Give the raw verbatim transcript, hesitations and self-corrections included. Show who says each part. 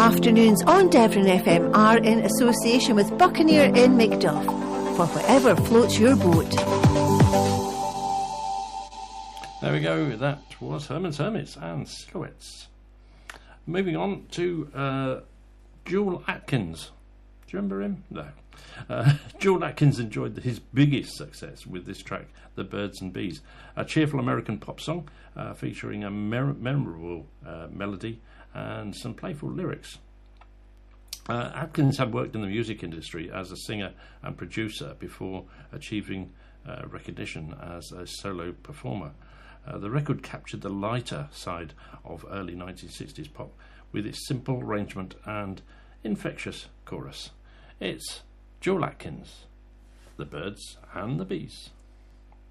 Speaker 1: afternoons on Devon F M are in association with Buccaneer in Macduff, for whatever floats your boat.
Speaker 2: There we go, that was Herman's Hermits and Silhouettes. Moving on to uh, Joel Atkins. Do you remember him? No. Uh, Joel Atkins enjoyed his biggest success with this track, The Birds and Bees, a cheerful American pop song uh, featuring a mer- memorable uh, melody and some playful lyrics. Uh, Atkins had worked in the music industry as a singer and producer before achieving uh, recognition as a solo performer. Uh, the record captured the lighter side of early nineteen sixties pop with its simple arrangement and infectious chorus. It's Joel Atkins, The Birds and the Bees.